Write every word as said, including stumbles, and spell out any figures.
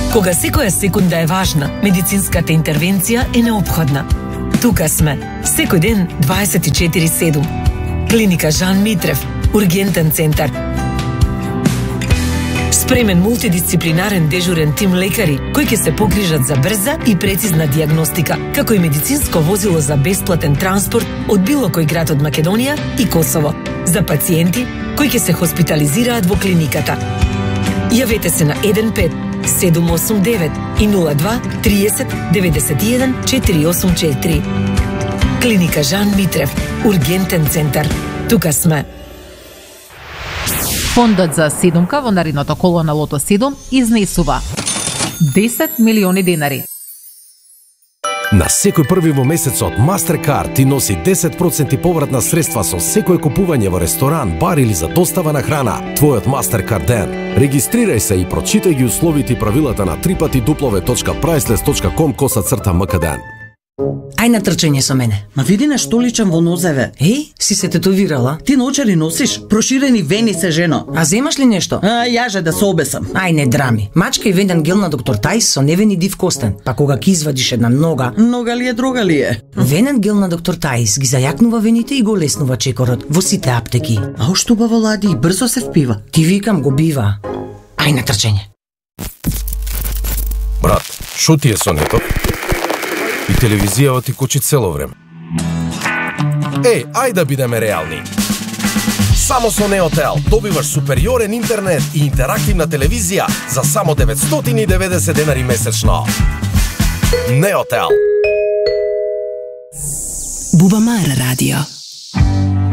Кога секоја секунда е важна, медицинската интервенција е неопходна. Тука сме, секој ден дваесет и четири седум. Клиника Жан Митрев, ургентен центар. Спремен мултидисциплинарен дежурен тим лекари кои ќе се погрижат за брза и прецизна дијагностика, како и медицинско возило за бесплатен транспорт од било кој град од Македонија и Косово, за пациенти кои ќе се хоспитализираат во клиниката. Јавете се на еден пет седум осум девет и нула два триесет деветдесет и еден четири осум четири. Клиника Жан Митрев, ургентен центар. Тука сме. Фондот за седумка во наредното коло на Лото седум изнесува десет милиони денари. На секој први во месецот Mastercard ти носи десет проценти повратна средства со секој купување во ресторан, бар или за достава на храна. Твојот Mastercard ден. Регистрирај се и прочитај ги условите и правилата на три пати дуплове точка прайслес точка ком коса црта мкден. Ај на трчање со мене. Ма види нешто личам во нозеве. Еј, си се тетовирала? Ти научари носиш? Проширени вени се, жено. А земаш ли нешто? А, јаже да се обесам. Ај не драми. Мачка и венен гел на доктор Тајс со невен и див костен. Па кога ќе извадиш една нога... Нога ли е, друга ли е? Венен гел на доктор Тајс ги зајакнува вените и го леснува чекорот во сите аптеки. А ушто убаво лади и брзо се впива. Ти викам го бива. Ај на трчање. Брат, шо ти е со нето? И телевизијава ти кочи цело време. Еј, ајде да бидеме реални. Само со Неотел добиваш супериорен интернет и интерактивна телевизија за само деветстотини и деветдесет денари месечно. Неотел. Bubamara Radio.